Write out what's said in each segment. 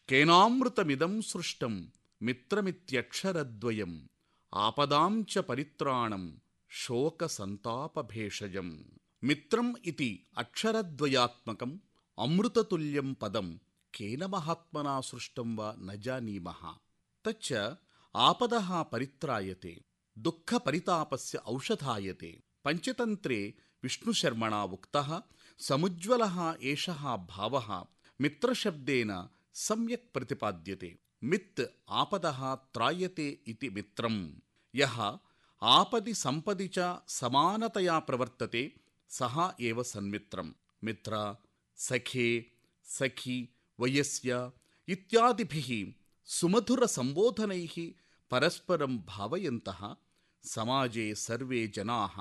కేనామృతమిదం సృష్టం మిత్రమిత్యక్షరద్వయం ఆపదాం చ పరిత్రాణం శోక సంతాపభేషజం. మిత్రం ఇతి అక్షరద్వయాత్మకం అమృతతుల్యం పదం కేన మహాత్మనా సృష్టం వా న జానీమః. తచ్చ ఆపదః పరిత్రాయతే దుఃఖ పరితాపస్య ఔషధాయతే. పంచతంత్రే విష్ణుశర్మణా ఉక్తః సముజ్వలః ఏషః భావః మిత్రశబ్దేన సమ్యక్ ప్రతిపాద్యతే. మిత్ ఆపదః త్రాయతే ఇతి మిత్రం. యః ఆపది సంపది చ సమానతయా ప్రవర్తతే సహ ఏవ సన్మిత్రం. మిత్ర, సఖే, సఖి, వయస్య ఇత్యాదిభిః సుమధుర సంబోధనైః పరస్పరం భావయంతః సమాజే సర్వే జనాః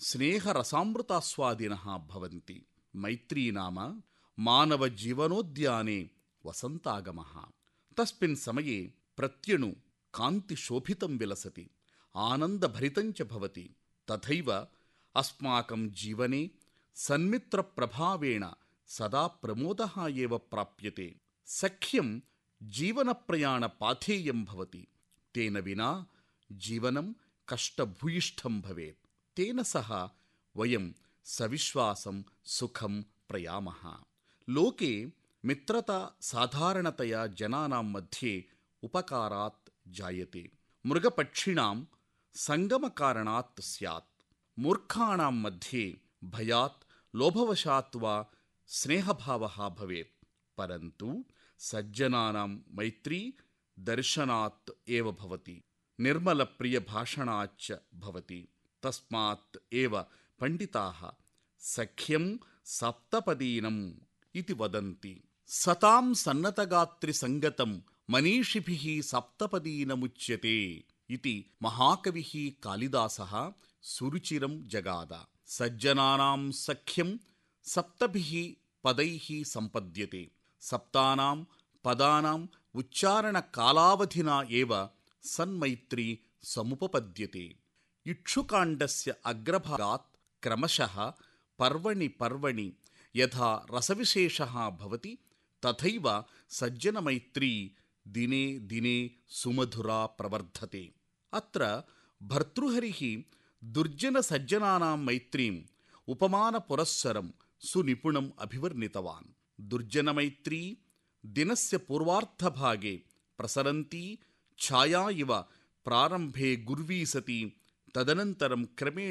స్నేహరసామృతాస్వాదినః భవంతి. మైత్రీ నామ మానవ జీవనోద్యానే వసంతాగమః. తస్మిన్ సమయే ప్రత్యణు కాంతి శోభితం విలసతి, ఆనందభరితం చ భవతి. తథైవ అస్మాకం జీవనే సన్మిత్ర ప్రభావేణ సదా ప్రమోదః ఏవ ప్రాప్యతే. సఖ్యం జీవన ప్రయాణ పాథేయం భవతి. తేన వినా జీవనం కష్టభూయిష్టం భవేత్. తేన సహ వయం సవిశ్వాసం సుఖం ప్రయామః. లోకే మిత్రత సాధారణతయా జనానాం మధ్యే ఉపకారాత్ జాయతే. మృగపక్షిణాం సంగమకారణాత్ స్యాత్. మూర్ఖాణాం మధ్యే భయాత్ లోభవశాత్ వా స్నేహభావః భవేత్. పరంతు సజ్జనానాం మైత్రీ దర్శనాత్ ఏవ భవతి, నిర్మలప్రియభాషణాచ్చ భవతి. తస్మాత్ ఏవ పండితాః సఖ్యం సప్తపదీనం ఇతి వదంతి. సతాం సన్నతగాత్రి సంగతం మనీషిభిః సప్తపదీనముచ్యతే ఇతి మహాకవిః కాళిదాసః సురుచిరం జగాద. సజ్జనానాం సఖ్యం సప్తభిః పదైః సంపద్యతే. సప్తానాం పదానాం ఉచ్చారణ కాలావధినా ఏవ సన్మైత్రీ సముపపద్యతే. ఇక్షుకాండస్య అగ్రభాగాత్ క్రమశః పర్వణి పర్వణి యథా రసవిశేషః భవతి తథైవ సజ్జనమైత్రీ దినే దినే సుమధురా ప్రవర్ధతే. అత్ర భర్తృహరిః దుర్జనసజ్జనానాం మైత్రీం ఉపమానపురస్సరం సునిపుణం అభివర్ణితవాన్. దుర్జనమైత్రీ దినస్య పూర్వార్ధభాగే ప్రసరంతి ఛాయా ఇవ ప్రారంభే గుర్వీ సతి తదనంతరం క్రమేణ